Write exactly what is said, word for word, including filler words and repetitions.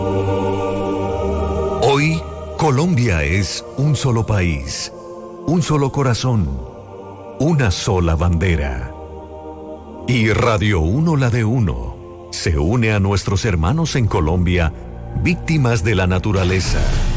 Hoy, Colombia es un solo país, un solo corazón, una sola bandera. Y Radio Uno, la de Uno, se une a nuestros hermanos en Colombia, víctimas de la naturaleza,